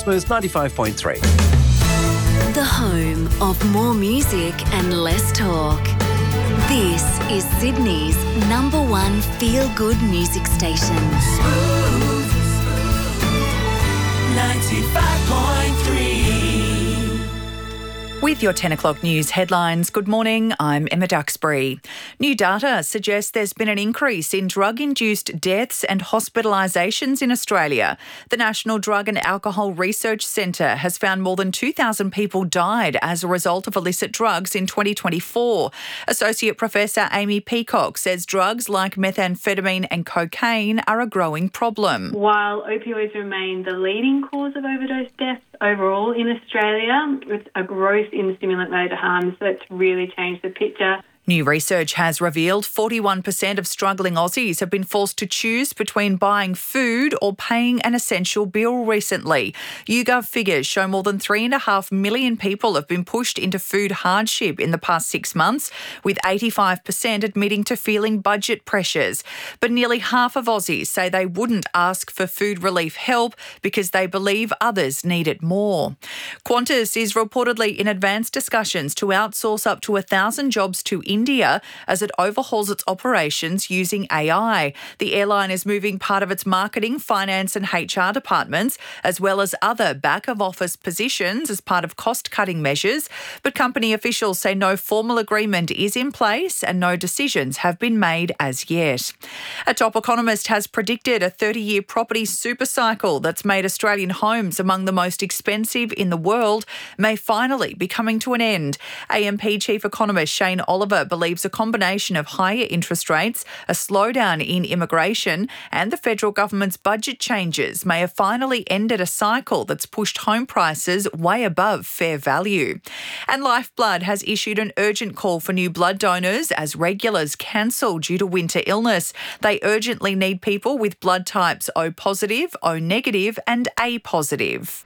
Smooth 95.3. The home of more music and less talk. This is Sydney's #1 feel-good music station. Smooth 95.3. With your 10 o'clock news headlines, good morning, I'm Emma Duxbury. New data suggests there's been an increase in drug-induced deaths and hospitalisations in Australia. The National Drug and Alcohol Research Centre has found more than 2,000 people died as a result of illicit drugs in 2024. Associate Professor Amy Peacock says drugs like methamphetamine and cocaine are a growing problem. While opioids remain the leading cause of overdose deaths overall in Australia, with a growth in stimulant-related harms that's really changed the picture. New research has revealed 41% of struggling Aussies have been forced to choose between buying food or paying an essential bill recently. YouGov figures show more than 3.5 million people have been pushed into food hardship in the past 6 months, with 85% admitting to feeling budget pressures. But nearly half of Aussies say they wouldn't ask for food relief help because they believe others need it more. Qantas is reportedly in advanced discussions to outsource up to 1,000 jobs to India as it overhauls its operations using AI. The airline is moving part of its marketing, finance and HR departments, as well as other back-of-office positions as part of cost-cutting measures. But company officials say no formal agreement is in place and no decisions have been made as yet. A top economist has predicted a 30-year property supercycle that's made Australian homes among the most expensive in the world may finally be coming to an end. AMP Chief Economist Shane Oliver believes a combination of higher interest rates, a slowdown in immigration and the federal government's budget changes may have finally ended a cycle that's pushed home prices way above fair value. And Lifeblood has issued an urgent call for new blood donors as regulars cancel due to winter illness. They urgently need people with blood types O positive, O negative and A positive.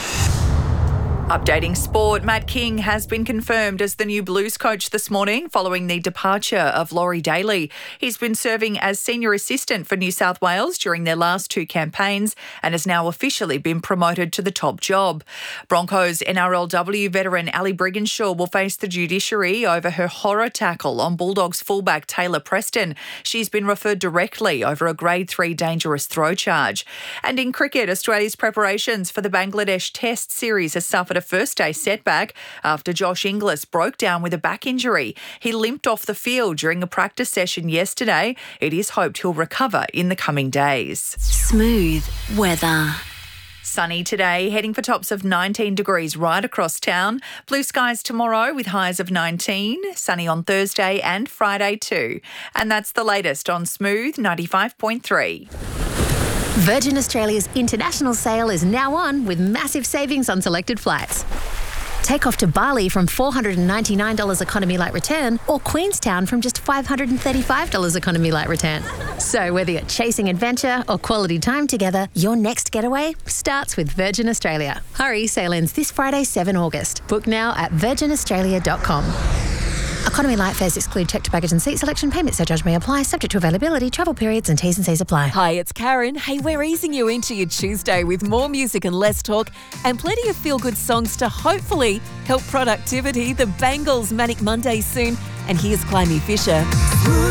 Updating sport, Matt King has been confirmed as the new Blues coach this morning following the departure of Laurie Daly. He's been serving as senior assistant for New South Wales during their last 2 campaigns and has now officially been promoted to the top job. Broncos NRLW veteran Ali Brigginshaw will face the judiciary over her horror tackle on Bulldogs fullback Taylor Preston. She's been referred directly over a Grade 3 dangerous throw charge. And in cricket, Australia's preparations for the Bangladesh Test series has suffered a first-day setback after Josh Inglis broke down with a back injury. He limped off the field during a practice session yesterday. It is hoped he'll recover in the coming days. Smooth weather. Sunny today, heading for tops of 19 degrees right across town. Blue skies tomorrow with highs of 19. Sunny on Thursday and Friday too. And that's the latest on Smooth 95.3. Virgin Australia's international sale is now on with massive savings on selected flights. Take off to Bali from $499 economy light return or Queenstown from just $535 economy light return. So whether you're chasing adventure or quality time together, your next getaway starts with Virgin Australia. Hurry, sale ends this Friday, 7 August. Book now at virginaustralia.com. Economy light fares exclude checked baggage and seat selection. Payment surcharge may apply, subject to availability, travel periods and T's and C's apply. Hi, it's Karen. Hey, we're easing you into your Tuesday with more music and less talk and plenty of feel-good songs to hopefully help productivity. The Bangles' Manic Monday soon. And here's Climby Fisher.